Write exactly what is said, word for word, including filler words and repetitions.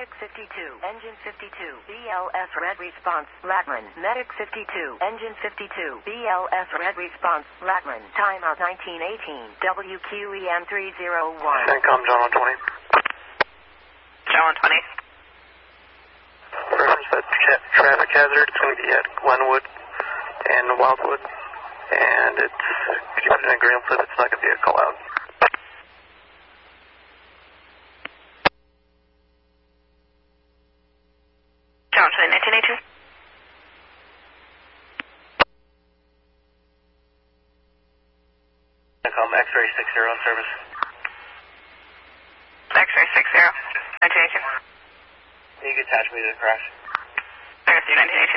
Medic fifty-two, Engine fifty-two, B L S Red Response, Latman. Medic fifty-two, Engine fifty-two, B L S Red Response, Latman. Timeout nineteen eighteen, W Q E M three oh one. CENTCOM, John one twenty. John one twenty. Reference that tra- traffic hazard. It's going to be at Glenwood and Wildwood. And it's, could you put it in a gram flip? It's not going to be a call out. John one twenty, nineteen eighteen. CENTCOM, X-ray six zero on service. X-ray six zero, nineteen eighteen. You can attach me to the crash. I see nineteen eighteen.